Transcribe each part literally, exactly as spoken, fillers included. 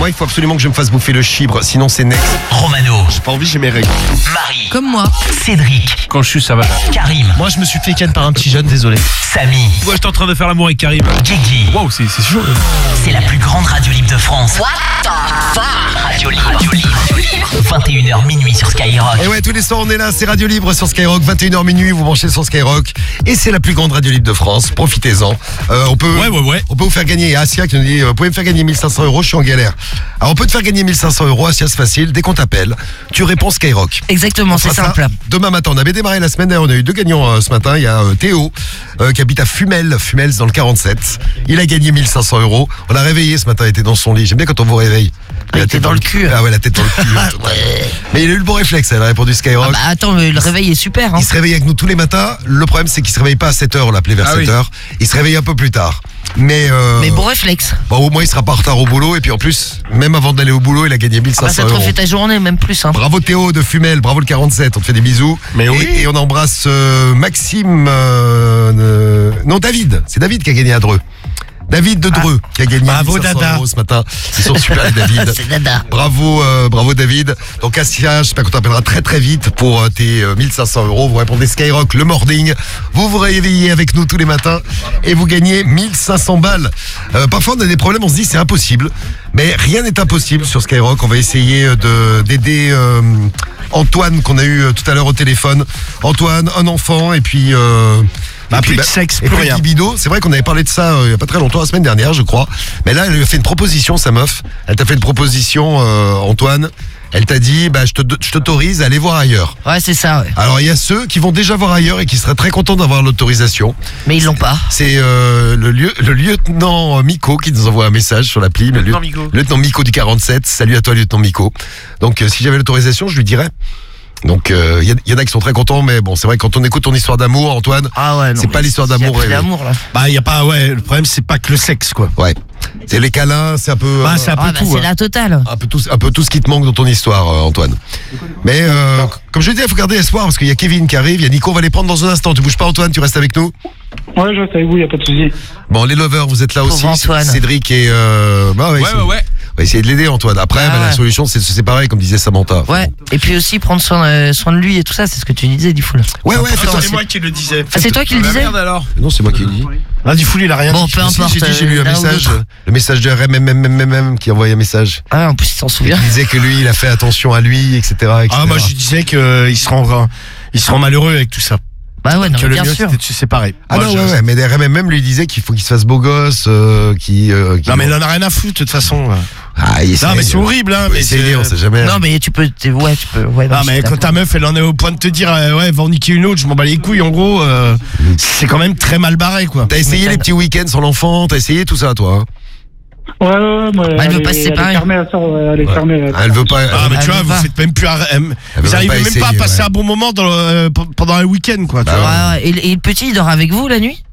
Moi, il faut absolument que je me fasse bouffer le chibre, sinon c'est next. Romano. J'ai pas envie, j'ai mes règles. Marie. Comme moi. Cédric. Quand je suis, ça va. Karim. Moi, je me suis fait ken par un petit jeune, désolé. Samy. Moi, j'étais en train de faire l'amour avec Karim. Guigui. Waouh, c'est, c'est chaud. C'est la plus grande radio libre de France. What the fuck? Radio Libre. Radio Libre. vingt et une heures minuit sur Skyrock. Et ouais, tous les soirs, on est là, c'est Radio Libre sur Skyrock, vingt et une heures minuit, vous branchez sur Skyrock. Et c'est la plus grande radio libre de France, profitez-en. Euh, on peut, Ouais, ouais, ouais. On peut vous faire gagner, il y a Asia qui nous dit, vous pouvez me faire gagner mille cinq cents euros, je suis en galère. Alors on peut te faire gagner mille cinq cents euros, Asia, c'est facile, dès qu'on t'appelle, tu réponds Skyrock. Exactement, On c'est fera ça simple. Demain matin, on avait démarré la semaine dernière, on a eu deux gagnants euh, ce matin. Il y a euh, Théo euh, qui habite à Fumel, Fumels dans le quarante-sept. Il a gagné mille cinq cents euros. On l'a réveillé ce matin, il était dans son lit. J'aime bien quand on vous réveille. Il a la était tête dans le cul. Ah ouais, la tête dans le cul. Mais il a eu le bon réflexe, elle a répondu Skyrock. Ah bah attends, le, le réveil est super. Hein. Il se réveille avec nous tous les matins. Le problème, c'est qu'il se réveille pas à sept heures, on l'appelait vers Ah sept oui. heures. Il se réveille un peu plus tard. Mais, euh, Mais bon réflexe. bon, au moins, il sera pas en retard au boulot. Et puis en plus, même avant d'aller au boulot, il a gagné mille Ah bah, cinq ça cents te euros. refait ta journée, même plus. Hein. Bravo Théo de Fumel, bravo le quarante-sept, on te fait des bisous. Mais et, oui. et on embrasse euh, Maxime... euh, euh, non, David, c'est David qui a gagné à Dreux. David de Dreux qui a gagné Bravo, mille cinq cents Dada. euros ce matin. Ils sont super les David. C'est dada. Bravo, euh, bravo David. Donc Assia, j'espère qu'on t'appellera très très vite pour euh, tes euh, mille cinq cents euros. Vous répondez Skyrock le morning. Vous vous réveillez avec nous tous les matins et vous gagnez mille cinq cents balles. Euh, parfois on a des problèmes, on se dit c'est impossible. Mais rien n'est impossible sur Skyrock. On va essayer de d'aider euh, Antoine qu'on a eu euh, tout à l'heure au téléphone. Antoine, un enfant et puis... Euh, Bah, et puis, plus de sexe, et plus puis rien. libido. C'est vrai qu'on avait parlé de ça euh, il y a pas très longtemps, la semaine dernière, je crois. Mais là, elle lui a fait une proposition, sa meuf. Elle t'a fait une proposition, euh, Antoine. Elle t'a dit, bah, je te- je t'autorise à aller voir ailleurs. Ouais, c'est ça. Ouais. Alors, il y a ceux qui vont déjà voir ailleurs et qui seraient très contents d'avoir l'autorisation. Mais ils l'ont pas. C'est euh, le, lieu- le lieutenant Miko qui nous envoie un message sur l'appli. Le Lieutenant lieu- Miko. Lieutenant Miko du quarante-sept. Salut à toi, lieutenant Miko. Donc, euh, si j'avais l'autorisation, je lui dirais. Donc, il euh, y, a- y en a qui sont très contents, mais bon, c'est vrai que quand on écoute ton histoire d'amour, Antoine, Ah ouais, non. C'est pas mais l'histoire il y a d'amour, plus ouais. d'amour là. Bah, y a pas, ouais, le problème, c'est pas que le sexe, quoi. ouais, c'est les câlins, c'est un peu, Bah, euh, c'est un peu Ah bah tout. c'est hein. la totale. un peu tout, un peu tout ce qui te manque dans ton histoire, euh, Antoine. Mais euh, comme je le disais, il faut garder espoir parce qu'il y a Kevin qui arrive, il y a Nico, on va les prendre dans un instant. Tu bouges pas, Antoine, tu restes avec nous. Ouais, je reste avec vous, y a pas de souci. Bon, les lovers, vous êtes là Pauvre aussi. Antoine. Cédric et euh, bah, on va Ouais, essayer- ouais, ouais. On va essayer de l'aider, Antoine. Après, Ah bah, la ouais. solution, c'est de se séparer, comme disait Samantha. Ouais. Et puis aussi prendre soin, euh, soin de lui et tout ça, c'est ce que tu disais, Difool. Ouais, ouais, important, fais-toi- c'est- moi qui le disais. Ah, c'est toi qui le Ah, disais merde alors. Non, c'est moi qui le dis. Là, du fou, il a rien Bon, dit. peu Si, importe. j'ai dit, j'ai lu euh, un l'un ou message, l'autre. le message de R M M M M M qui a envoyé un message. Ah ouais, en plus il s'en Il souvient. disait que lui, il a fait attention à lui, et cetera et cetera. Ah, moi, je disais qu'il se rend, il se rend malheureux avec tout ça. Bah ouais, non, Que mais le bien mieux, sûr. c'était de se séparer. Ah Moi, non, je- ouais, ouais, mais R M M M lui disait qu'il faut qu'il se fasse beau gosse, euh, qui, euh, qui- Non, mais il en a rien à foutre, de toute façon. Ah, il Non, essaye. mais c'est horrible, hein. On peut Mais essayer, c'est- on sait jamais. Non mais tu peux, t'es- ouais, tu peux. Ouais, Non, non, mais je suis quand ta meuf, elle en est au point de te dire, euh, ouais, va en niquer une autre, je m'en bats les couilles, en gros, euh, c'est quand même très mal barré, quoi. T'as essayé m'étonnes. les petits week-ends sans l'enfant, t'as essayé tout ça, toi hein Ouais, ouais, ouais. Moi, Bah, elle veut est- pas se Elle séparer. est fermée à ça, ouais, elle est fermée. Ah, Elle veut pas. Ah, mais Elle tu vois, veut vous pas. faites même plus, à- euh, veut vous même arrivez pas même pas à essayer, passer ouais. un bon moment dans le- p- pendant un week-end, quoi, tu Bah, vois. Ouais, ouais. Et, et le petit, il dort avec vous la nuit?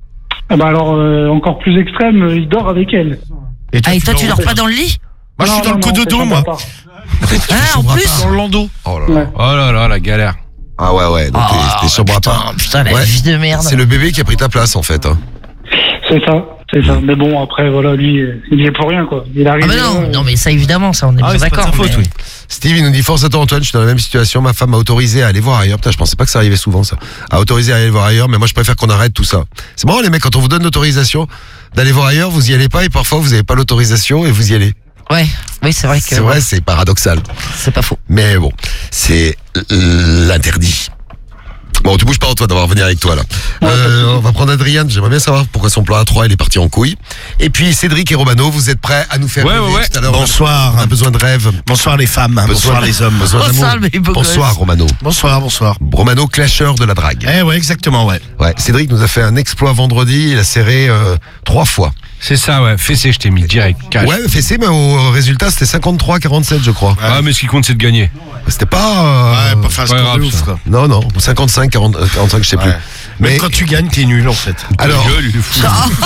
Ah bah alors, euh, encore plus extrême, euh, il dort avec elle. Ah, et toi, tu dors dans- pas dans le lit? Moi, je suis Non, dans le non, non, cododo, c'est moi. sympa. Ah, en plus? Dans le landau. Oh là là. Ouais. Oh là là, la galère. Ah ouais, ouais. Donc t'es- Ah, t'es chambre à putain, part. putain, la Ouais. vie de merde. C'est le bébé qui a pris ta place, en fait. hein. C'est ça, c'est ça. Mais bon, après, voilà, lui, euh, il y est pour rien, quoi. Il arrive. Ah bah non, euh, non mais ça évidemment, ça on est Ah bien oui, c'est pas de d'accord. sa faute, mais- oui. Steve, il nous dit force à toi, Antoine. Je suis dans la même situation. Ma femme m'a autorisé à aller voir ailleurs. Putain, je pensais pas que ça arrivait souvent, ça. À autoriser à aller voir ailleurs, mais moi, je préfère qu'on arrête tout ça. C'est marrant, les mecs, quand on vous donne l'autorisation d'aller voir ailleurs, vous y allez pas et parfois vous avez pas l'autorisation et vous y allez. Ouais, oui, c'est vrai que C'est vrai, c'est paradoxal. c'est pas faux. Mais bon, c'est euh, l'interdit. Bon, tu bouges pas, Antoine, on va revenir avec toi, là. Euh, on va prendre Adrien. J'aimerais bien savoir pourquoi son plan A trois, il est parti en couille. Et puis, Cédric et Romano, vous êtes prêts à nous faire Ouais, rêver ouais, ouais. tout à l'heure. Bonsoir. On a besoin de rêve. Bonsoir les femmes, bonsoir les hommes. Besoin Bonsoir, d'amour. mes beaux Bonsoir, gosses. Romano. Bonsoir, bonsoir. Romano, clasheur de la drague. Eh ouais, exactement, ouais. Ouais, Cédric nous a fait un exploit vendredi. Il a serré euh, trois fois. C'est ça, ouais. Fessé, je t'ai mis direct. Cash. Ouais, fessé, mais au résultat, c'était cinquante-trois à quarante-sept, je crois. Ah, mais ce qui compte, c'est de gagner. C'était pas... euh, Ouais, pas faire un pas score grave, de ouf, ça. quoi. Non, non, cinquante-cinq, quarante, euh, quarante-cinq, je sais plus. Ouais. Mais Même quand tu gagnes, t'es nul, en fait. alors, Ta gueule, il est fou.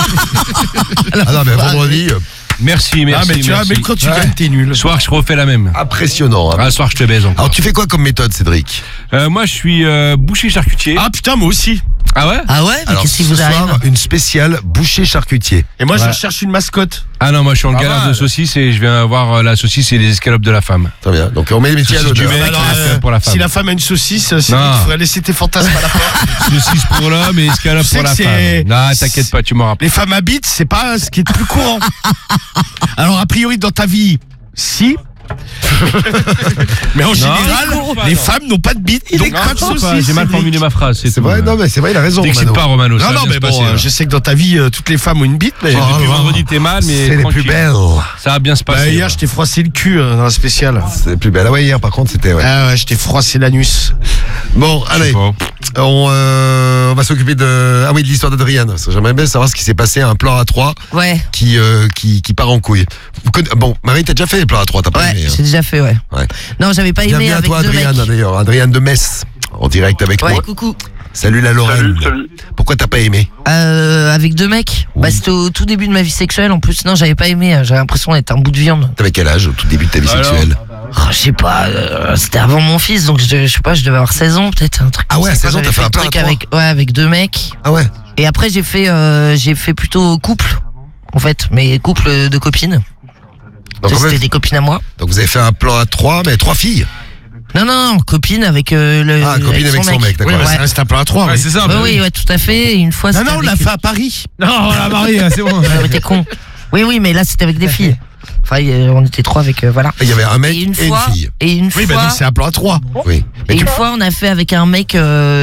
ah non, mais vendredi, euh, Merci, merci. Ah, mais tu vois, merci. même quand tu Ouais. gagnes, t'es nul. Le soir, je refais la même. impressionnant. hein. Ah, le soir, je te baise encore. Alors, tu fais quoi comme méthode, Cédric? Euh, moi, je suis euh, boucher charcutier. Ah putain, moi aussi. Ah ouais? Ah ouais, mais Alors qu'est-ce qui ce vous arrive? soir, une spéciale boucher charcutier. Et moi, Ouais. je cherche une mascotte. Ah non, moi je suis en Pas galère mal. de saucisses et je viens avoir euh, la saucisse et les escalopes de la femme. Très bien. Donc on met les métiers à Saucisse du l'honneur. mec. Alors, euh, pour la femme. si la femme a une saucisse, c'est Non. vrai qu'il faudrait laisser tes fantasmes à la porte. Saucisse pour l'homme et escalope Tu sais pour la que c'est- femme. Non, t'inquiète pas, tu m'auras pas. Les femmes habitent, c'est pas ce qui est le plus courant. Alors, a priori, dans ta vie, si. Mais en général, non. les femmes n'ont pas de bite, donc pas de saucisses. J'ai mal formulé ma phrase. C'est tout. vrai, non mais c'est vrai, il a raison. T'excites Mano. pas, Romano. ça Non, va non, bien mais se bon, passer, euh, là. je sais que dans ta vie, euh, toutes les femmes ont une bite, mais. Oh, Depuis oh, vendredi, t'es mal, mais C'est les plus tranquille. belles. Ça va bien se Bah, passer. hier, ouais. je t'ai froissé le cul euh, dans la spéciale. C'est les plus belles. Ah ouais, hier par contre c'était. Ouais. Ah ouais, je t'ai froissé l'anus. Bon, Je sais allez, pas. on, euh, on va s'occuper de. Ah oui, de l'histoire d'Adriane. Parce que J'aimerais bien savoir ce qui s'est passé à un plan A trois Ouais, qui euh, qui, qui part en couille. Vous conna- Bon, Marie, t'as déjà fait les plans A trois, t'as pas ouais, aimé. hein. j'ai déjà fait, ouais. Ouais. Non, j'avais pas aimé Bienvenue à avec toi, deux Adriane, mecs. d'ailleurs. Adriane de Metz, en direct avec Ouais, moi. coucou. Salut la Lorraine. Pourquoi t'as pas aimé? Euh, avec deux mecs. Oui. Bah, c'était au tout début de ma vie sexuelle. En plus, non, j'avais pas aimé. J'avais l'impression d'être un bout de viande. T'avais quel âge au tout début de ta vie Alors sexuelle? Oh, je sais pas, euh, c'était avant mon fils, donc je, je sais pas, je devais avoir seize ans, peut-être un truc. Ah comme ouais, à ça, seize quand ans, j'avais t'as fait un le plan à truc trois. avec, ouais, avec deux mecs. Ah ouais. Et après, j'ai fait, euh, j'ai fait plutôt couple, en fait, mais couple de copines. Donc, en C'était fait, des copines à moi. donc vous avez fait un plan à trois, mais trois filles. Non, non, copine avec euh, le. Ah, copine avec son mec, d'accord. Oui, bah, Ouais. ça reste un plan à trois. Ouais, oui. c'est ça. Ouais, bah oui, ouais, tout à fait. Et une fois, Non, c'était non, on l'a avec- fait à Paris. Non, la Marie, c'est bon. Ah, mais t'es con. Oui, oui, mais là, c'était avec des filles. Enfin, euh, on était trois avec, euh, voilà. Il y avait un mec Et et une une, fois, fille. et une Oui, bah fois, donc c'est un plan à trois. Oui. Mais et tu une fois, on a fait avec un mec,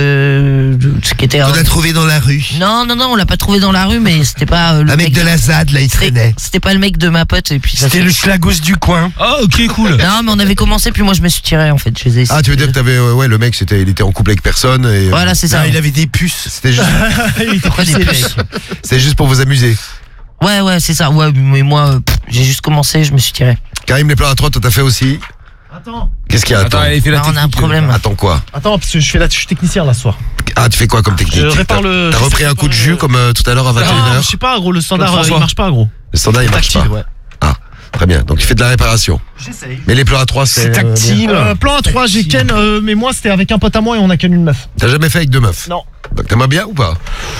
euh, ce qui était. on un- l'a trouvé dans la rue. Non, non, non, on l'a pas trouvé dans la rue, mais c'était pas euh, le Un mec de la Z A D, là, il C'était- traînait. C'était pas le mec de ma pote, et puis ça C'était fait- le schlagos du coin. Ah, ok, cool. Non, mais on avait commencé, puis moi je me suis tiré en fait. Je les ai Ah, tu veux dire que t'avais, euh, ouais, le mec, c'était, il était en couple avec personne et. Voilà, c'est ça. Non, il avait des puces. C'était juste, Pourquoi des puces c'était juste pour vous amuser. Ouais, ouais, c'est ça. Ouais, mais moi, euh, pff, j'ai juste commencé, je me suis tiré. Karim, les plans à trois, toi, t'as fait aussi. Attends, Qu'est-ce qu'il y a? Attends, Attends, elle fait la Non, on a un technique. problème. Attends quoi? attends, parce que je fais la, je suis technicien là ce soir. Ah, tu fais quoi comme technique? Je répare le- T'as je repris sais un coup de réparer jus le- comme euh, tout à l'heure à vingt et une Ah, heures. je sais pas, gros, le standard, Comme euh, il François. marche pas, gros. Le standard, il marche Tactile, pas. ouais. Ah, très bien. Donc tu fais de la réparation. J'essaye. Mais les plans à trois, c'est. C'est tactile. Euh, plan à trois, j'ai ken, euh, mais moi c'était avec un pote à moi et on a ken une meuf. T'as jamais fait avec deux meufs? Non. Donc t'aimes bien ou pas?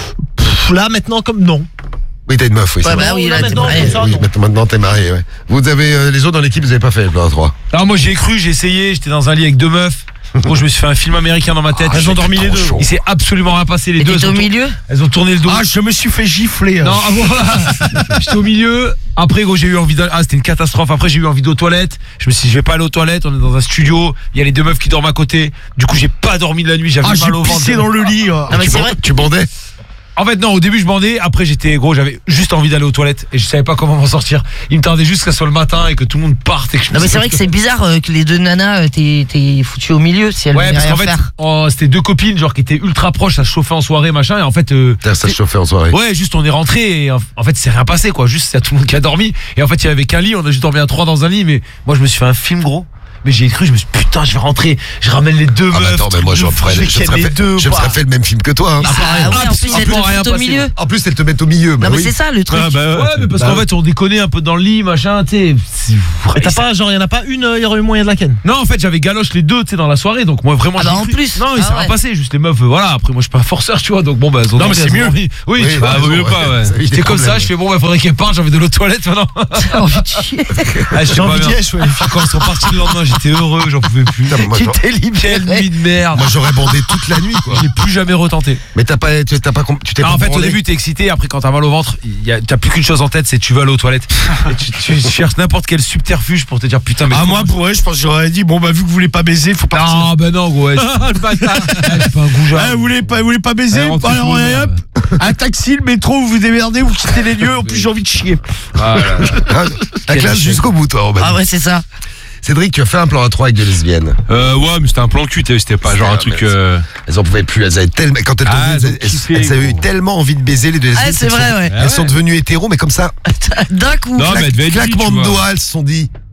Pff, là maintenant, comme non. Oui, t'as une meuf, oui. Ouais, c'est bah vrai. oui, là, là, t'es maintenant, marié. comme ça. Oui, non. maintenant, maintenant, t'es marié, ouais. Vous avez, euh, les autres dans l'équipe, vous avez pas fait les plans à trois. Alors moi j'ai cru, j'ai essayé, j'étais dans un lit avec deux meufs. Gros, je me suis fait un film américain dans ma tête. Elles ont dormi les deux. Il s'est absolument rien passé, les Et deux. t'étais elles au ont tour- milieu Elles ont tourné le dos. Ah, je me suis fait gifler. Non, hein. ah, voilà. J'étais au milieu. Après, gros, j'ai eu envie d'aller. Ah, c'était une catastrophe. Après, j'ai eu envie d'aux toilettes. Je me suis dit, je vais pas aller aux toilettes. On est dans un studio. Il y a les deux meufs qui dorment à côté. Du coup, j'ai pas dormi de la nuit. J'avais Ah, j'ai mal au ventre. pissé dans le lit. hein. Non, mais tu, c'est ban- vrai. tu bandais? En fait, non, au début, je bandais. Après, j'étais, gros, j'avais juste envie d'aller aux toilettes. Et je savais pas comment m'en sortir. Il me tardait juste qu'à ce soit le matin et que tout le monde parte. Et que je me Non, mais suis- c'est vrai que c'est bizarre euh, que les deux nanas, euh, t'es t'es foutu au milieu si elles Ouais, venaient parce rien qu'en fait, faire. oh, c'était deux copines, genre, qui étaient ultra proches. Ça se chauffait en soirée, machin. Et en fait, euh, Putain, ça se chauffait en soirée. ouais, juste on est rentré et en en fait c'est rien passé quoi, juste c'est tout le monde qui a dormi et en fait il y avait qu'un lit, on a juste dormi à trois dans un lit mais moi je me suis fait un film gros. Mais j'ai cru, je me suis dit, putain, je vais rentrer, je ramène les deux Ah, bah meufs. attends, mais truc moi, de je me fou, ferais, je vais je me ken serais les fait, deux, je me bah. serais fait le même film que toi, hein. Ah, ouais, en plus, absolument elles te rien foutent au passé. milieu. En plus, elles te mettent au milieu. bah Non, mais oui. c'est ça le truc. Ah, bah, ouais, mais parce Bah qu'en ouais. fait on déconnait un peu dans le lit, machin, tu sais. c'est- Et t'as ça- pas, genre, y en a pas une, euh, y aurait eu moyen de la ken. Non, en fait j'avais galoche les deux, tu sais, dans la soirée, donc moi vraiment. Ah, j'ai bah, en cru- plus. Non, il Ah, s'est rien ouais. passé, juste les meufs, euh, voilà. Après moi je suis pas forceur, tu vois, donc bon, bah, elles ont Non, dormi, mais c'est elles ont mieux. dormi. Oui, Oui, tu bah, vois, vaut mieux ouais, pas, ouais. ça évite C'est des comme ça, problèmes. je fais bon, bah faudrait qu'elles partent, j'ai envie de l'eau toilette maintenant. T'as envie de chier. Ah, je sais J'ai pas envie bien. d'y aller, ouais. Quand ils sont partis le lendemain, j'étais heureux, j'en pouvais plus. Putain, moi, Tu j'aurais- t'es Quelle libéré. nuit de merde. moi, j'aurais bandé toute la nuit, quoi. J'ai plus jamais retenté. Mais t'as pas, tu t'as pas, com- tu t'es Non, pas en fait, au branlé. début, t'es excité. Après, quand t'as mal au ventre, il y a- t'as plus qu'une chose en tête, c'est tu vas aller aux toilettes. Et tu, tu cherches n'importe quel subterfuge pour te dire putain, mais. Ah, comment- moi, pour vrai, je pense que j'aurais dit, bon, bah, vu que vous voulez pas baiser, faut partir. Ah, ben non, gros. Ouais, je- Le bâtard. Ouais, c'est pas un goujat. Ah, vous voulez pas, vous voulez pas baiser? Allez, rentrez Alors, chez vous, allez, hop. Un taxi, le métro, vous vous démerdez, vous quittez les lieux. En plus, j'ai envie de chier. Ah, là, là. Ah, la Quelle classe chaîne. jusqu'au bout, toi, Robin. Ah ouais, c'est ça. Cédric, tu as fait un plan à trois avec des lesbiennes. Euh, ouais, mais c'était un plan cul, t'as vu, c'était pas genre un truc. euh, Elles en pouvaient plus. Elles avaient tellement, quand elles, Ah, t'ont vu, elles ont elles, elles- kiffé, elles avaient eu gros. tellement envie de baiser les deux lesbiennes. Ah, c'est qu'elles vrai, sont- ouais. Elles sont devenues hétéros, mais comme ça, D'un coup. Non, mais elle devait être claquement vite, tu de vois. doigts, elles se sont dit,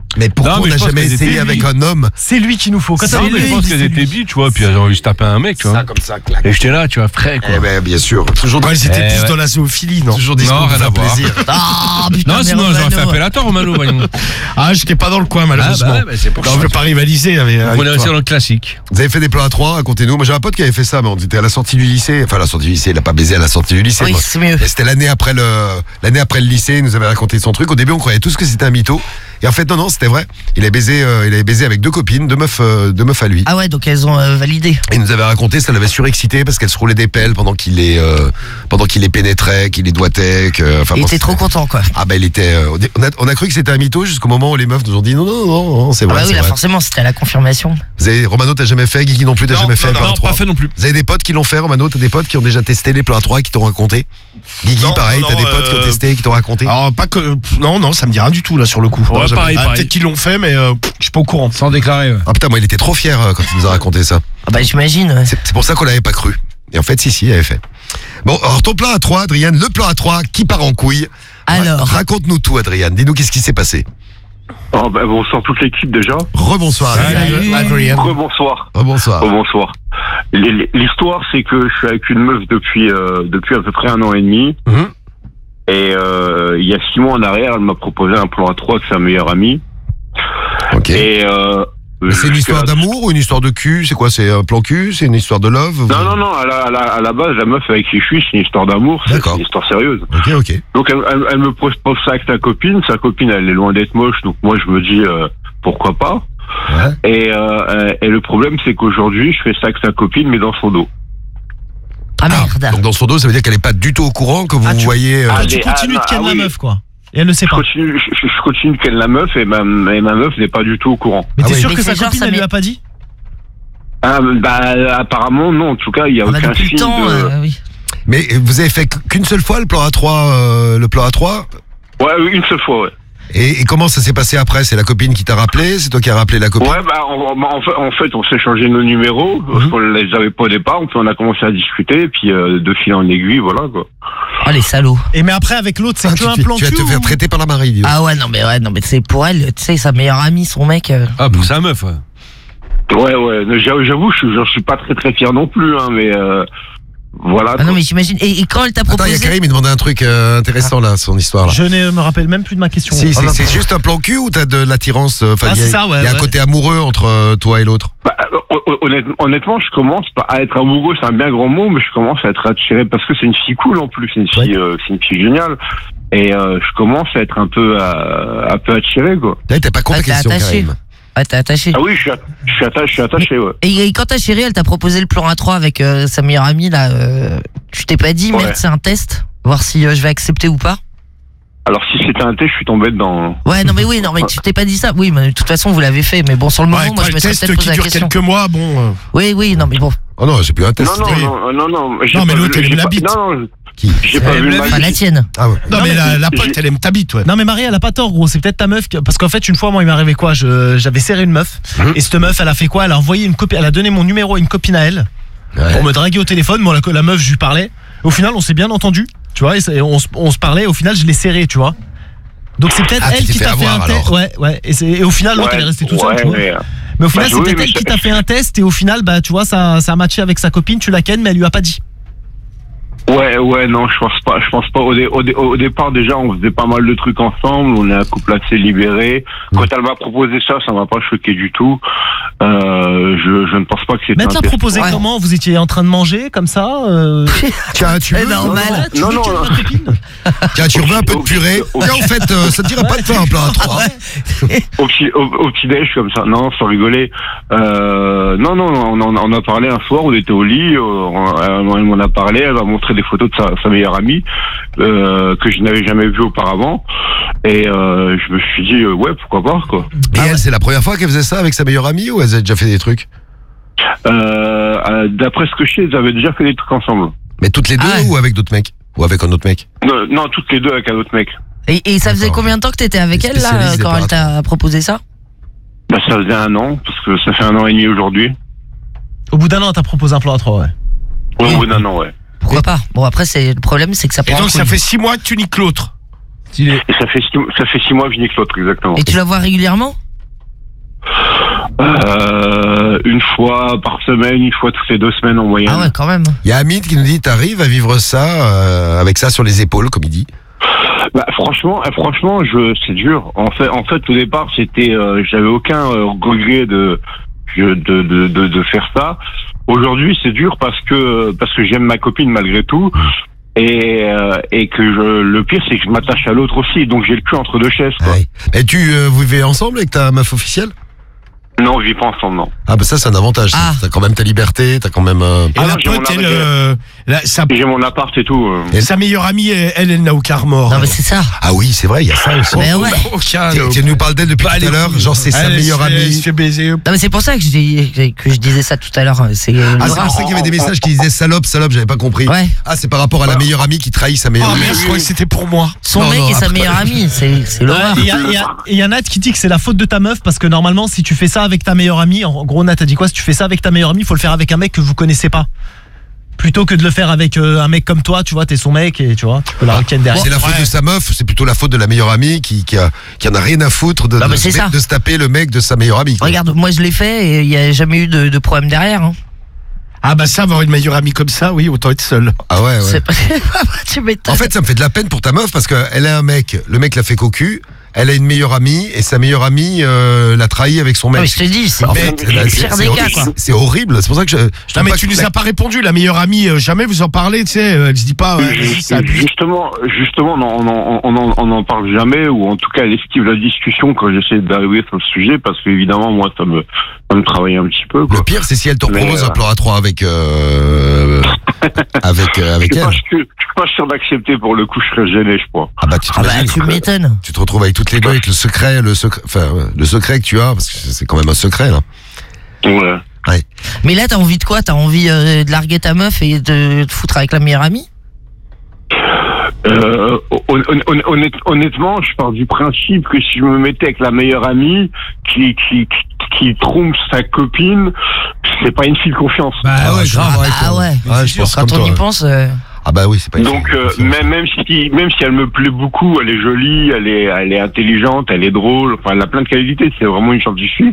Mais pourquoi Non, mais on n'a je pense jamais qu'elles essayé étaient avec bi. un homme? C'est lui qu'il nous faut. Quand Non, t'as mais lui, je pense il dit qu'elles c'est étaient lui. bi, tu vois, puis elles ont envie de se taper un mec, tu vois. Ça, comme ça, clac. Et j'étais là, tu vois, frais, quoi. Eh ben, bien sûr. Toujours, Ouais, c'était Eh plus ouais. dans la zoophilie, non? toujours Non, dispo pour rien à faire voir. plaisir. Ah, putain, Non, mais sinon, j'aurais Romano. fait appel à toi, Romano, voyons. Ah, j'étais pas dans le coin, malheureusement. Ah, bah ouais, bah, c'est pour Non, ça. je peux pas rivaliser avec, avec On est toi. resté dans le classique. Vous avez fait des plans à trois, racontez-nous. Moi, j'ai un pote qui avait fait ça, mais on était à la sortie du lycée. Enfin, à la sortie du lycée, il a pas baisé à la sortie du lycée. Oui, moi. c'est mieux. Et c'était l'année après le, l'année après le lycée, il nous avait raconté son truc. Au début, on croyait tous que c'était un mytho. Et en fait, non, non, c'était vrai. Il avait baisé, euh, il avait baisé avec deux copines, deux meufs, euh, deux meufs à lui. Ah ouais, donc elles ont euh, validé. Et il nous avait raconté, ça l'avait surexcité parce qu'elle se roulait des pelles pendant qu'il les, euh, pendant qu'il les pénétrait, qu'il les doigtait, que, enfin, Il bon, était c'était- trop content, quoi. Ah bah il était, euh, on a, on a cru que c'était un mytho jusqu'au moment où les meufs nous ont dit non, non, non, non c'est Ah vrai. bah oui, c'est là, vrai. forcément, c'était à la confirmation. Vous avez, Romano, t'as jamais fait, Guigui non plus, t'as Non, jamais fait non, plan à non, trois. pas fait non plus. Vous avez des potes qui l'ont fait, Romano, t'as des potes qui ont déjà testé les plans à trois et qui t'ont raconté. Guigui, Non, pareil, non, t'as des potes qui ont euh, testé et qui t'ont raconté. Alors, pas que. Non, non, ça me dit rien du tout, là, sur le coup. Ouais, Non, jamais. pareil, Ah, pareil. peut-être qu'ils l'ont fait, mais euh, pff, je suis pas au courant. Sans déclarer, ouais. Ah putain, moi il était trop fier euh, quand il nous a raconté ça. Ah bah j'imagine. ouais. C'est c'est pour ça qu'on l'avait pas cru. Et en fait, si, si, il avait fait. Bon, alors ton plan à trois, Adrien, le plan à trois qui part en couille. Alors. Ra- Raconte-nous tout, Adrien. Dis-nous qu'est-ce qui s'est passé. Oh, bah, bonsoir toute l'équipe déjà. Rebonsoir, Adrien. Salut. Rebonsoir. Rebonsoir. Rebonsoir. L- L'histoire, c'est que je suis avec une meuf depuis euh, depuis à peu près un an et demi. Mhm. Et euh, il y a six mois en arrière, elle m'a proposé un plan à trois avec sa meilleure amie. Ok. Et euh, Mais c'est une jusqu'à- histoire d'amour ou une histoire de cul? C'est quoi? C'est un plan cul? C'est une histoire de love? Non, non, non. À la, à la, à la base, la meuf avec qui je suis, c'est une histoire d'amour. C'est D'accord. une histoire sérieuse. Ok, ok. Donc elle, elle, elle me propose ça avec sa copine. Sa copine, elle est loin d'être moche. Donc moi, je me dis euh, pourquoi pas. Ouais. Et, euh, et le problème, c'est qu'aujourd'hui, je fais ça avec sa copine, mais dans son dos. Ah merde. Donc dans son dos, ça veut dire qu'elle est pas du tout au courant que vous Ah, tu- voyez. euh, Ah, Toi, tu mais- continues ah, de ken ah, la oui. meuf, quoi. Et elle ne sait Je pas. continue, je, je- je continue de ken la meuf et ma, et ma meuf n'est pas du tout au courant. Mais Ah t'es oui. sûr Mais que c'est sa genre, copine, ça elle lui met- a pas dit? Ah, bah, apparemment, non. En tout cas, il n'y a Ah bah aucun depuis signe le temps, de... euh, oui. Mais vous avez fait qu'une seule fois le plan à trois, euh, le plan à trois. Ouais, une seule fois, ouais. Et, et comment ça s'est passé après? C'est la copine qui t'a rappelé? C'est toi qui as rappelé la copine? Ouais, bah, en, en- en fait, en fait, on s'est changé nos numéros, parce qu'on les avait pas au départ, puis on a commencé à discuter, et puis euh, de fil en aiguille, voilà, quoi. Ah les salauds. Et mais après, avec l'autre, c'est Ah, que tu, un tu- plan tu vas cul te faire ou- traiter par la Marie. dis donc. Ah ouais, non mais ouais, non mais c'est pour elle, tu sais, sa meilleure amie, son mec. euh, Ah, pour sa meuf, ouais. Ouais, ouais, j'avoue, j'avoue, je suis- j'en suis pas très très fier non plus, hein, mais euh, voilà. Ah quoi. non mais j'imagine. Et, et quand elle t'a Attends, il y a proposé. Karim, il demandait un truc euh, intéressant là, son histoire là. Je ne me rappelle même plus de ma question. Si, Ah, c'est bah, c'est juste un plan cul ou t'as de l'attirance euh, enfin, Ah, il y a- c'est ça, ouais, Il y a un ouais. côté amoureux entre euh, toi et l'autre. Bah, euh, honnêtement, honnêtement, je commence pas à être amoureux, c'est un bien grand mot, mais je commence à être attiré parce que c'est une fille cool en plus, c'est une fille, euh, c'est une fille géniale, et euh, je commence à être un peu, euh, un peu attiré, quoi. Là, t'as pas con Ah, ta t'es question, attaché. Karim. Ah t'es attaché. Ah oui, je suis, att- je suis attaché, je suis attaché, ouais. Et, et quand ta chérie, elle t'a proposé le plan à trois avec euh, sa meilleure amie là, euh, tu t'es pas dit Ouais. merde, c'est un test, voir si euh, je vais accepter ou pas. Alors si c'était un test, je suis tombé dedans. Ouais, non mais oui, non mais tu t'es pas dit ça. Oui, mais de toute façon vous l'avez fait. Mais bon, sur le moment, Ouais, moi toi, je le me serais test peut-être qui posé la dure question. quelques mois, bon. euh, Oui, oui, non mais bon. Oh non, c'est plus un test. Non, non, non, non, non. j'ai Non, mais pas l'autre, vu- elle j'ai aime la pas- bite. Non, non, Qui j'ai pas Elle vu aime la ma Enfin, la bite. tienne. Ah ouais. Non, Non, mais mais la, la j'ai- pote, elle aime ta bite, ouais. Non mais Marie, elle a pas tort, gros. C'est peut-être ta meuf qui- parce qu'en fait une fois moi il m'est arrivé quoi, je j'avais serré une meuf Mhm. et cette meuf elle a fait quoi? Elle a envoyé une copine, elle a donné mon numéro à une copine à elle Ouais. pour me draguer au téléphone. Moi la, la meuf je lui parlais. Au final on s'est bien entendu, tu vois, et, c'est- on, se- on se parlait. Au final je l'ai serré, tu vois. Donc c'est peut-être Ah, tu elle t'es qui fait t'a fait avoir, un test. alors. Ouais, ouais. Et, c'est- et au final l'autre Ouais, elle est restée toute seule, ouais, tu vois. mais, euh, Mais au final bah, c'est oui, peut-être mais elle qui c'est- t'a fait un test et au final bah tu vois ça ça a matché avec sa copine, tu la ken mais elle lui a pas dit. Ouais, ouais, non, je pense pas. Je pense pas. Au, dé- au, dé- au départ, déjà, on faisait pas mal de trucs ensemble. On est un couple assez libéré. Quand elle m'a proposé ça, ça m'a pas choqué du tout. Euh, je, je ne pense pas que c'était. Mais elle un te l'a test. proposé Ouais. comment? Vous étiez en train de manger comme ça euh... Tiens, tu veux, Eh ben, normal. Ah, tu Non, veux non, ken non. ma copine? tiens, tu veux un peu de Au- purée? au- Tiens, en fait, euh, ça te dirait pas de faire un plan à trois? Au petit, au, au petit déj comme ça. Non, sans rigoler. Euh, non, non, on en on a parlé un soir. On était au lit. euh, on- Elle m'en a parlé. Elle m'a montré des photos de sa, sa meilleure amie euh, que je n'avais jamais vue auparavant. Et euh, je me suis dit euh, ouais, pourquoi pas quoi. Et elle, c'est la première fois qu'elle faisait ça avec sa meilleure amie ou elle a déjà fait des trucs? Euh, euh, D'après ce que je sais, ils avaient déjà fait des trucs ensemble. Mais toutes les deux Ah ouais. ou avec d'autres mecs? Ou avec un autre mec? Non, non, toutes les deux avec un autre mec. Et, et ça faisait D'accord. combien de temps que t'étais avec Les elle là spécialistes des quand elle t'a proposé ça? Bah, ça faisait un an, parce que ça fait un an et demi aujourd'hui. Au bout d'un an t'as proposé un plan à trois, ouais. Ouais, au bout d'un an, ouais. Pourquoi pas? Bon après c'est le problème c'est que ça Et prend. donc, un ça coup. fait six mois que tu niques l'autre. Stylé. Et ça fait six, ça fait six mois que je nique l'autre, exactement. Et tu la vois régulièrement? Euh, une fois par semaine, une fois toutes les deux semaines en moyenne. Ah ouais, quand même. Il y a Hamid qui nous dit, t'arrives à vivre ça euh, avec ça sur les épaules, comme il dit. Bah, franchement, euh, franchement, je, c'est dur. En fait, en fait, au départ, c'était, euh, j'avais aucun euh, regret de, de, de, de, de faire ça. Aujourd'hui, c'est dur parce que, parce que j'aime ma copine malgré tout. Et, euh, et que je, le pire, c'est que je m'attache à l'autre aussi. Donc, j'ai le cul entre deux chaises, quoi. Ouais. Et tu euh, vous vivez ensemble avec ta meuf officielle? Non, on vit pas ensemble, non. Ah bah ça c'est un avantage. ça. Ah. T'as quand même ta liberté, t'as quand même. Euh... Et Ah la non, j'ai pote, mon elle, appart. euh, la- sa, J'ai mon appart et tout. euh. Et- sa meilleure amie, elle, elle, elle n'a aucun remords. Non, mais c'est ça. Ah oui, c'est vrai, il y a ça aussi. Mais ouais. Aucun. Tu, tu nous parles d'elle depuis Bah, tout les à l'heure, couilles. genre c'est sa Elle, elle meilleure se fait- Elle se amie. fait baiser. Non, mais c'est pour ça que je, dis, que je disais ça tout à l'heure. C'est Ah, le c'est pour ça qu'il y avait des messages qui disaient salope, salope, j'avais pas compris. Ouais. Ah, c'est par rapport à la meilleure amie qui trahit sa meilleure Oh amie. merde, je croyais que c'était pour moi. Son Non, mec non, et sa après- meilleure amie. C'est c'est l'horreur. Et il y, a- il y a- et il y a Nat qui dit que c'est la faute de ta meuf parce que normalement si tu fais ça avec ta meilleure amie, en gros Nat a dit quoi, si tu fais ça avec ta meilleure amie, il faut le faire avec un mec que vous connaissez pas. Plutôt que de le faire avec euh, un mec comme toi, tu vois, t'es son mec et tu vois, tu peux la requête derrière. C'est la faute Ouais. de sa meuf, c'est plutôt la faute de la meilleure amie qui, qui, a, qui en a rien à foutre de, Non, de, mais c'est se, ça. de se taper le mec de sa meilleure amie. quoi. Regarde, moi je l'ai fait et il n'y a jamais eu de, de problème derrière. Hein. Ah bah ça, avoir une meilleure amie comme ça, oui, autant être seul. Ah ouais, ouais. C'est pas... tu m'étonnes. En fait, ça me fait de la peine pour ta meuf parce qu'elle a un mec, le mec l'a fait cocu, elle a une meilleure amie et sa meilleure amie euh, l'a trahi avec son Non, mec. mais je te dis, c'est En c'est fait, le là, pire c'est- des c'est cas, horrible. quoi. C'est horrible, c'est pour ça que je. je Non trouve mais pas tu que- nous as pas répondu, la meilleure amie, euh, jamais vous en parlez, tu sais, euh, elle se dit pas, ouais, vas-y, ça abuse. Justement, justement, on en, on, en, on, en, on en parle jamais, ou en tout cas, elle esquive la discussion quand j'essaie d'arriver sur le sujet, parce qu'évidemment, moi, ça me, ça me travaille un petit peu, quoi. Le pire, c'est si elle te Mais, propose euh, un plan à trois avec euh, avec euh, avec Je suis elle. pas sûr- je suis pas sûr d'accepter pour le coup, je serais gêné, je crois. Ah bah tu Ah bah, t'imagines, tu m'étonnes. tu te retrouves avec toutes les deux avec le secret, le secret, enfin ouais, le secret que tu as parce que c'est quand même un secret là. Ouais. Mais là, t'as envie de quoi? T'as envie euh, de larguer ta meuf et de te foutre avec la meilleure amie? Euh, hon- hon- honnête- honnêtement, je pars du principe que si je me mettais avec la meilleure amie qui qui qui, qui trompe sa copine, c'est pas une fille de confiance. Bah ouais, je grave. comprends, Ah, toi. ouais. Ouais, je pense Quand comme on toi. y pense, euh, Ah bah oui, c'est pas une Donc fille. euh, même même si même si elle me plaît beaucoup, elle est jolie, elle est elle est intelligente, elle est drôle, enfin elle a plein de qualités, c'est vraiment une gentille fille.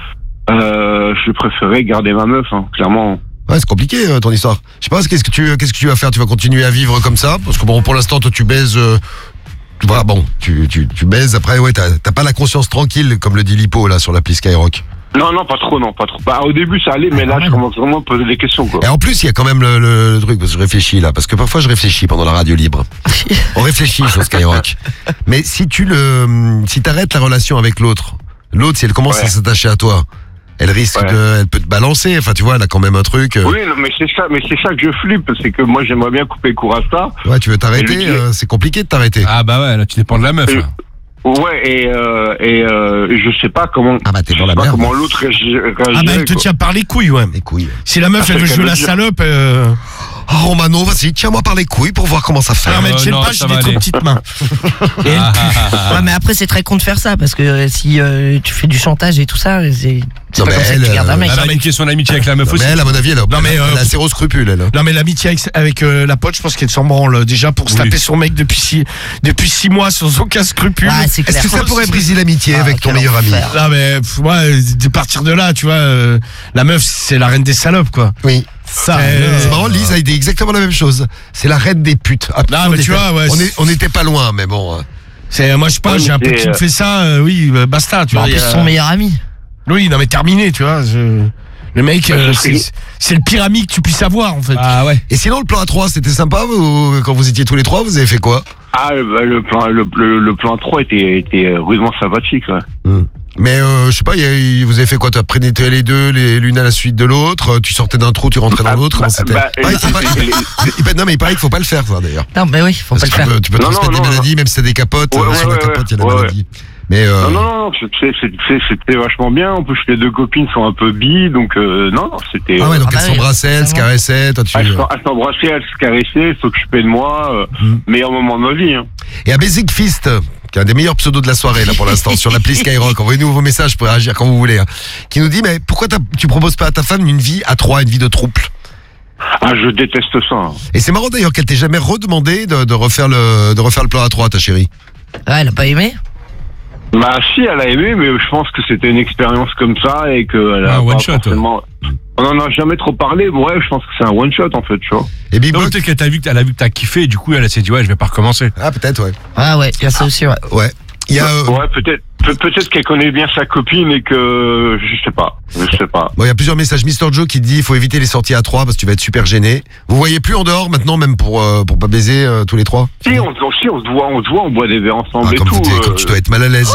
Euh, je préférais garder ma meuf, hein, clairement. Ouais, c'est compliqué euh, ton histoire. Je sais pas, qu'est-ce que tu qu'est-ce que tu vas faire? Tu vas continuer à vivre comme ça parce que bon, pour l'instant, toi, tu baises. Euh, voilà, bon, tu, tu, tu baises. Après, ouais, t'as t'as pas la conscience tranquille comme le dit Lipo là sur l'appli Skyrock. Non non, pas trop, non, pas trop. Bah au début ça allait, mais là je commence vraiment à me poser des questions, quoi. Et en plus, il y a quand même le, le, le truc parce que je réfléchis là, parce que parfois je réfléchis pendant la radio libre. On réfléchit sur Skyrock. Mais si tu le, si t'arrêtes la relation avec l'autre, l'autre, si elle commence Ouais. à s'attacher à toi, elle risque Ouais. de, elle peut te balancer. Enfin, tu vois, elle a quand même un truc. euh, Oui, non, mais c'est ça, mais c'est ça que je flippe, c'est que moi j'aimerais bien couper court à ça. Ouais, tu veux Et t'arrêter, lui, euh, c'est compliqué de t'arrêter. Ah bah ouais, là tu dépends de la meuf. Euh, là. Ouais, et euh, et euh, je sais pas comment. Ah bah t'es dans je la sais pas merde. comment l'autre réagi- Ah bah réagirait, elle te quoi. tient par les couilles, ouais. Les couilles. Si la meuf Ah, elle veut c'est jouer qu'elle la veut dire. salope, euh... Oh Romano, vas-y, tiens-moi par les couilles pour voir comment ça fait. alors mais Euh, te gêne non, pas, ça j'ai va des trop aller. petites mains. Et elle Ah, pue. ah, ah, ouais, mais après, c'est très con de faire ça parce que euh, si euh, tu fais du chantage et tout ça, c'est c'est Non, pas mais comme ça que elle, tu gardes un euh, mec. ah. Elle a une question d'amitié avec la meuf Non, aussi. mais elle, à mon avis, elle a, Non, mais, elle a- euh, elle a zéro scrupule, elle. Non mais l'amitié avec, avec euh, la pote, je pense qu'elle s'en branle déjà pour se Oui. taper son mec depuis six, depuis six mois sans aucun scrupule. Ah, c'est Est-ce clair. que ça pourrait briser l'amitié Ah, avec ton quel meilleur ami? enfer. Non mais pff, moi, de partir de là, tu vois, euh, la meuf c'est la reine des salopes quoi. Oui. Ça. Euh, c'est marrant, Lise a dit exactement la même chose. C'est la reine des putes. Ah, Non, on mais tu était- vois, ouais, on c'est- est- on n'était pas loin, mais bon. euh, C'est moi je sais pas, Ouais, j'ai un mais pote c'est, qui me euh, fait ça, euh, oui, bah, basta, tu En vois. plus, il y a- son meilleur ami. Oui, non mais terminé, tu vois. je- Le mec, euh, c'est c'est le pire ami que tu puisses avoir en fait. Ah ouais. Et sinon, le plan à trois, c'était sympa vous, quand vous étiez tous les trois, vous avez fait quoi? Ah, bah, le plan, le, le, le plan trois était, était rudement sympathique, ouais. Mais euh, je sais pas, il y a- vous avez fait quoi? Tu as pénétré les deux, les- l'une à la suite de l'autre, tu sortais d'un trou, tu rentrais dans Ah, l'autre, comment bah, c'était? bah, Ah, il faut pas- les- les- il paraît- Non, mais il paraît qu'il faut pas le faire, ça d'ailleurs. Non, mais oui, faut Parce pas que le tu faire. peux, tu peux Non, transmettre non, des non, maladies, même si t'as des capotes, Ouais, euh, ouais, sur la ouais, capote, il y a des ouais, ouais. maladies. Mais euh, Non, non, non, non, c'est- c'est- c'est- c'était vachement bien. En plus, les deux copines sont un peu bi, donc euh, non, non, c'était. ah ouais, donc Ah bah elles oui, s'embrassaient, elles se forcément. caressaient, toi tu. Elle s'en- elle s'embrassait, elle se caressait, elle s'occupait de moi. Euh, Mm. Meilleur moment de ma vie. Hein. Et à Basic Fist, qui est un des meilleurs pseudos de la soirée là pour l'instant sur l'appli Skyrock, envoyez-nous vos messages pour réagir quand vous voulez, hein, qui nous dit mais pourquoi t'as- tu proposes pas à ta femme une vie à trois, une vie de trouble? Ah, je déteste ça. hein. Et c'est marrant d'ailleurs qu'elle t'ait jamais redemandé de, de refaire le de refaire le plan à trois, ta chérie. Ah, elle a pas aimé? Bah si, elle a aimé, mais je pense que c'était une expérience comme ça et qu'elle a Ah, one pas shot, forcément... On en a jamais trop parlé, bref, je pense que c'est un one shot en fait, tu vois. Et Big Donc Boss peut-être qu'elle t'a vu, que- elle a vu que t'as kiffé et du coup elle s'est dit ouais je vais pas recommencer. Ah, peut-être, ouais. Ah ouais, il y a ça aussi, ouais. Ouais. Il y a. euh, Ouais, peut-être peut- peut-être qu'elle connaît bien sa copine et que... Je sais pas, je sais pas. Bon, il y a plusieurs messages. Mister Joe qui dit il faut éviter les sorties à trois parce que tu vas être super gêné. Vous voyez plus en dehors maintenant, même pour, euh, pour pas baiser euh, tous les trois? Si, on, se- si, on se voit, on se voit, on boit des verres ensemble Ah, et comme, tout. t'es- euh. comme tu dois être mal à l'aise.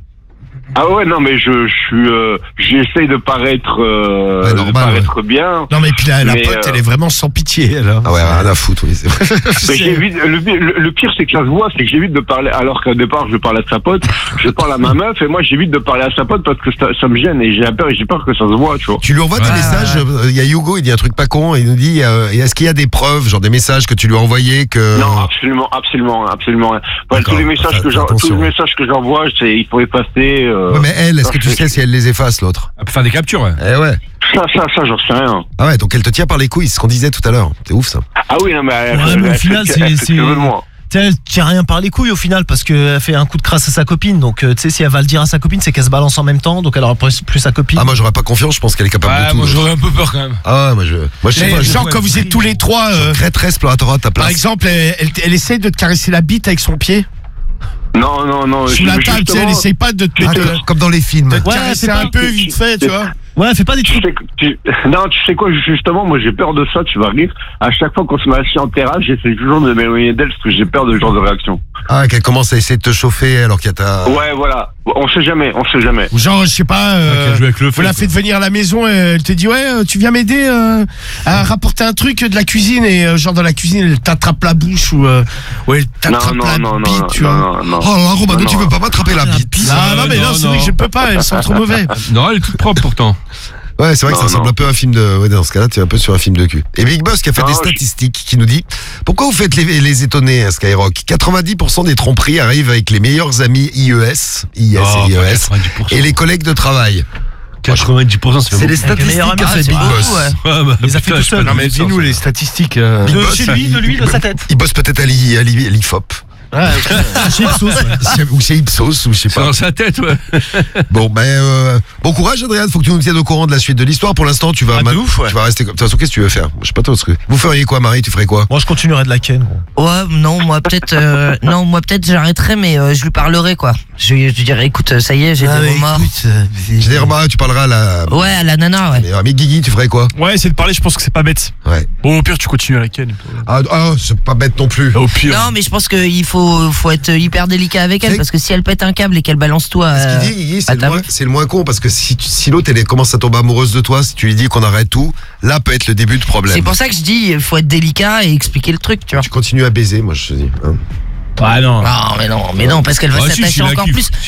Ah ouais, non, mais je, je suis, euh, j'essaye de paraître, euh, Ouais, de normal, paraître bien. Non, mais puis la, la Mais, pote, euh, elle est vraiment sans pitié, elle. hein. Ah ouais, rien à foutre, oui, c'est vrai. Mais j'évite, le, le, le pire, c'est que ça se voit, c'est que j'évite de parler, alors qu'au départ, je parle à sa pote, je parle à ma meuf, et moi, j'évite de parler à sa pote parce que ça, ça me gêne, et j'ai peur, et j'ai peur que ça se voit, tu vois. Tu lui envoies des Ouais. messages. euh, Il y a Hugo, il dit un truc pas con. Il nous dit euh, est-ce qu'il y a des preuves, genre des messages que tu lui as envoyés que. Non, absolument, absolument, absolument. rien. Ouais, D'accord. tous les messages Fais- que fais j'en, tous attention. les messages que j'envoie, c'est, il faut effacer, euh, Ouais, mais elle, est-ce que non, tu je- sais si elle les efface, l'autre? Elle peut faire des captures. Ouais. Eh ouais. ça, ça, ça, j'en sais rien. Ah ouais, donc elle te tient par les couilles, c'est ce qu'on disait tout à l'heure. C'est ouf ça. Ah oui, non, mais elle, Ouais, elle- mais au elle final, fait- c'est- elle fait ce c'est- qu'elle veut de moi. Tu sais, elle tient rien par les couilles au final parce qu'elle fait un coup de crasse à sa copine. Donc, euh, tu sais, si elle va le dire à sa copine, c'est qu'elle se balance en même temps. Donc, elle aura plus, plus sa copine. Ah, moi j'aurais pas confiance, je pense qu'elle est capable de Ouais, tout. moi donc. j'aurais un peu peur quand même. Ah ouais, moi je. Moi je sais Mais pas. je- genre, quand vous êtes tous les trois, euh, Très très explorateur à ta place. par exemple, elle, elle, elle essaye de te caresser la bite avec son pied. Non, non, non. Sous je- la table, tu sais, justement, elle essaye pas de te, Ah, de- comme- comme dans les films. de te Ouais, caresser c'est un pas- peu vite fait, tu vois. Ouais, fais pas des Tu trucs. sais, que- tu- non, tu sais quoi, justement, moi j'ai peur de ça, tu vas rire. À chaque fois qu'on se met assis en terrasse, j'essaie toujours de m'éloigner d'elle parce que j'ai peur de ce genre de réaction. Ah, qu'elle commence à essayer de te chauffer alors qu'il y a ta. Ouais, voilà. On sait jamais, on sait jamais. Ou genre, je sais pas, euh, qu'elle joue avec le vous feu, la quoi. faites venir à la maison et elle te dit, ouais, euh, tu viens m'aider euh, à rapporter un truc de la cuisine et euh, genre dans la cuisine, elle t'attrape la bouche ou, euh, ou elle Non, t'attrape non, la non, bite, non, tu non, vois. non, non. Oh là, Romano, Non, tu non. veux pas m'attraper la bite? Ah non, mais non, non, c'est vrai non. que je peux pas, elles sont trop mauvais. Non elle est toute propre pourtant. Ouais, c'est vrai que ça Non, ressemble non. un peu à un film de. Ouais, dans ce cas-là, tu es un peu sur un film de cul. Et Big Boss qui a fait Non, des je- statistiques qui nous dit pourquoi vous faites les, les étonnés à Skyrock? quatre-vingt-dix pour cent des tromperies arrivent avec les meilleurs amis I E S, I S Oh, et I E pas S, quatre-vingt-dix pour cent. et les collègues de travail. quatre-vingt-dix pour cent ça fait C'est beaucoup. les Avec les meilleurs statistiques amis, qu'a fait c'est Big beaucoup, Boss. ouais. Ouais, bah, Les a fait putain, tout je seul. peux pas Non, mais dire ça, dis-nous ça. les statistiques. euh. Big De Boss, chez lui, il- de lui, de sa tête. Il bosse peut-être à l'I- à l'I- à l'I F O P. Chez Ipsos, ouais. Ou chez Ipsos, ou je sais C'est pas. dans sa tête ouais. Bon, ben, euh, bon courage, Adrien. Faut que tu nous tiennes au courant de la suite de l'histoire. Pour l'instant, tu vas, Ah, de ma- ouf, ouais. tu vas rester comme. De toute façon, qu'est-ce que tu veux faire? Je sais pas toi. Ce que... Vous feriez quoi, Marie? Tu ferais quoi? Moi, je continuerai de la ken, gros. Ouais, non, moi peut-être, euh, non, moi peut-être j'arrêterai, mais euh, je lui parlerai quoi. Je, lui- je lui dirai, écoute, ça y est, j'ai Ah, des mais remords. écoute, euh, J'ai des remarques, tu parleras à la. Ouais, à la nana, ouais. meilleure amie Guigui, tu ferais quoi? Ouais, essayer de parler, je pense que c'est pas bête. Ouais. Bon, au pire, tu continues avec elle. Ah, ah, c'est pas bête non plus. Au pire. Non, mais je pense qu'il faut, faut être hyper délicat avec elle C'est- parce que si elle pète un câble et qu'elle balance toi. Ce euh, qu'il dit, Guigui, c'est à le, ta moins- meuf. c'est le moins con parce que si, tu- si l'autre elle commence à tomber amoureuse de toi, si tu lui dis qu'on arrête tout, là peut être le début de problème. C'est pour ça que je dis, il faut être délicat et expliquer le truc, tu vois. Tu continues à baiser, moi je te dis. hein. Ah non. Non, mais non, mais non, parce qu'elle va Ah, si, s'attacher si, la encore kiffe. plus.